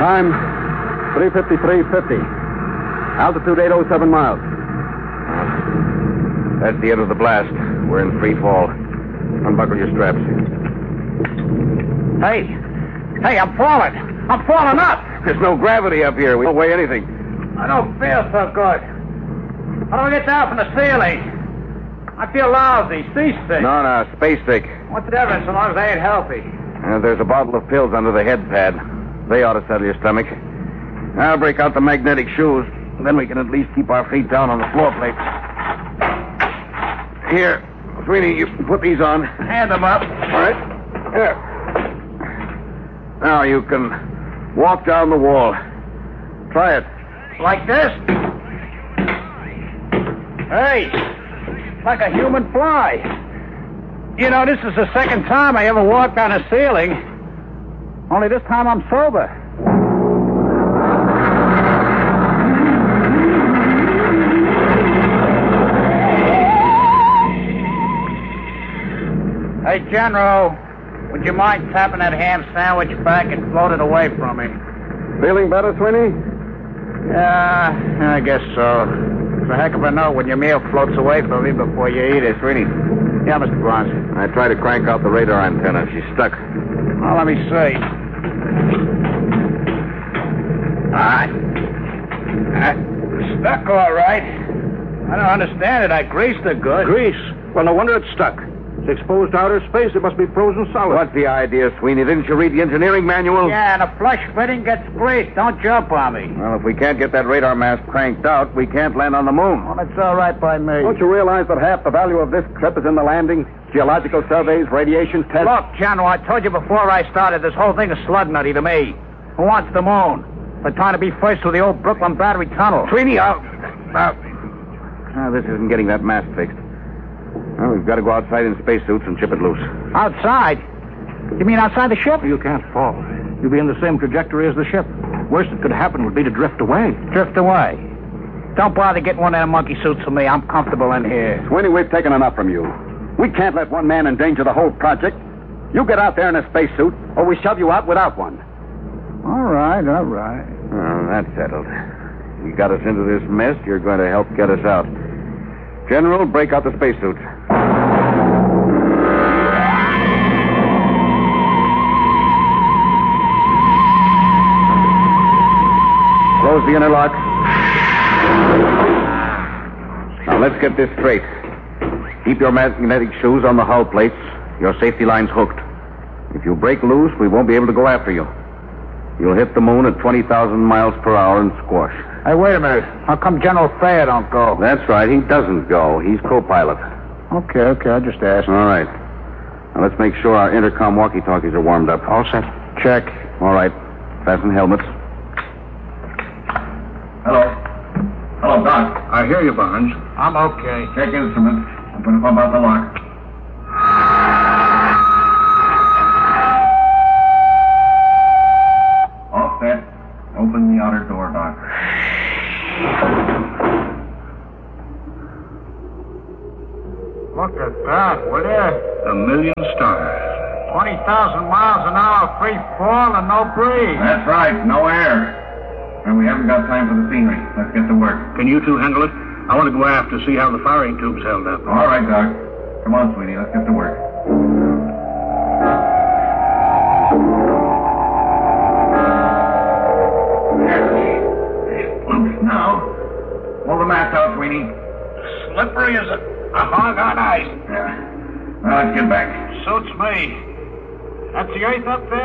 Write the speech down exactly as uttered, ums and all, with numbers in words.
Time, three fifty-three fifty. Altitude eight oh seven miles. That's the end of the blast. We're in free fall. Unbuckle your straps. Hey. Hey, I'm falling. I'm falling up. There's no gravity up here. We don't weigh anything. I don't feel so good. How do I get down from the ceiling? I feel lousy, seasick. No, no, space sick. What's the difference so long as I ain't healthy? Uh, there's a bottle of pills under the head pad. They ought to settle your stomach. I'll break out the magnetic shoes. Then we can at least keep our feet down on the floor plates. Here, Sweeney, you put these on. Hand them up. All right. Here. Now you can walk down the wall. Try it. Like this? Hey, like a human fly. You know, this is the second time I ever walked on a ceiling. Only this time I'm sober. Hey, General, would you mind tapping that ham sandwich back and float it away from me? Feeling better, Sweeney? Yeah, I guess so. It's a heck of a note when your meal floats away from you before you eat it. Sweeney. Yeah, Mister Barnes. I tried to crank out the radar antenna. She's stuck. Well, let me see. All right. Uh, stuck all right. I don't understand it. I greased it good. Grease? Well, no wonder it's stuck. It's exposed to outer space. It must be frozen solid. What's the idea, Sweeney? Didn't you read the engineering manual? Yeah, and a flush fitting gets greased. Don't jump on me. Well, if we can't get that radar mast cranked out, we can't land on the moon. Well, it's all right by me. Don't you realize that half the value of this trip is in the landing? Geological surveys, radiation tests. Look, General, I told you before I started, this whole thing is slud nutty to me. Who wants the moon? They're trying to be first with the old Brooklyn Battery Tunnel. Sweeney, I'll... I'll... Oh, this isn't getting that mast fixed. Well, we've got to go outside in spacesuits and chip it loose. Outside? You mean outside the ship? You can't fall. You'll be in the same trajectory as the ship. Worst that could happen would be to drift away. Drift away? Don't bother getting one of them monkey suits for me. I'm comfortable in here. Sweeney, we've taken enough from you. We can't let one man endanger the whole project. You get out there in a spacesuit, or we shove you out without one. All right, all right. Oh, that's settled. You got us into this mess. You're going to help get us out. General, break out the spacesuits. Close the inner lock. Now, let's get this straight. Keep your magnetic shoes on the hull plates. Your safety line's hooked. If you break loose, we won't be able to go after you. You'll hit the moon at twenty thousand miles per hour and squash. Hey, wait a minute. How come General Thayer don't go? That's right. He doesn't go. He's co-pilot. Okay, okay. I just asked. All right. Now, let's make sure our intercom walkie-talkies are warmed up. All set. Check. All right. Fasten helmets. Hello. Hello, Doc. I hear you, Barnes. I'm okay. Check instruments. I'm going to pump out the lock. All set. Open the outer door, Doc. Look at that, will you? A million stars. twenty thousand miles an hour, free fall, and no breeze. That's right. No air. And we haven't got time for the scenery. Let's get to work. Can you two handle it? I want to go aft to see how the firing tube's held up. All right, Doc. Come on, sweetie. Let's get to work. Loose now. Pull the mast out, Sweeney. Slippery as a, a hog on ice. Yeah. Now let's get back. Suits me. That's the eighth up there?